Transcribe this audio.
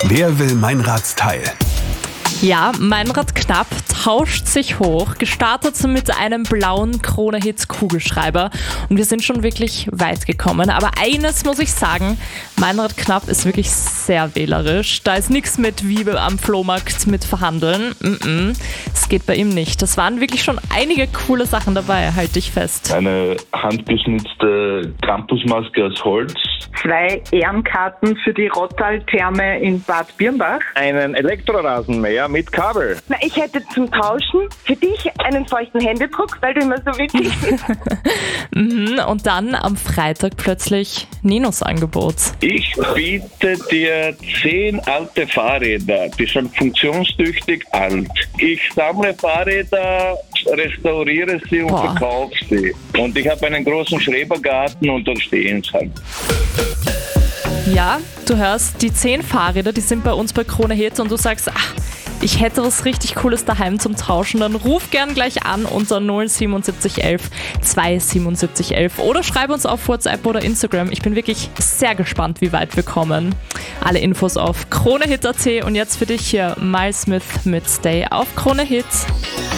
Wer will Meinradsteil? Ja, Meinrad Knapp tauscht sich hoch, gestartet mit einem blauen Krone-Hits-Kugelschreiber und wir sind schon wirklich weit gekommen. Aber eines muss ich sagen, Meinrad Knapp ist wirklich sehr wählerisch. Da ist nichts mit wie am Flohmarkt mit Verhandeln. Es geht bei ihm nicht. Das waren wirklich schon einige coole Sachen dabei, halte ich fest. Eine handgeschnitzte Campusmaske aus Holz. 2 Ehrenkarten für die Rottal-Therme in Bad Birnbach. Einen Elektrorasenmäher mit Kabel. Na, ich hätte zum Tauschen für dich einen feuchten Händedruck, weil du immer so witzig bist. Und dann am Freitag plötzlich Ninos Angebot. Ich biete dir 10 alte Fahrräder, die sind funktionstüchtig alt. Ich sammle Fahrräder, restauriere sie und verkaufe sie. Und ich habe einen großen Schrebergarten und dort stehen sie halt. Ja, du hörst, die 10 Fahrräder, die sind bei uns bei Krone Hits und du sagst, ich hätte was richtig Cooles daheim zum Tauschen, dann ruf gern gleich an unter 07711 27711 oder schreib uns auf WhatsApp oder Instagram. Ich bin wirklich sehr gespannt, wie weit wir kommen. Alle Infos auf KroneHit.at und jetzt für dich hier Miles Smith mit Stay auf Krone Hits.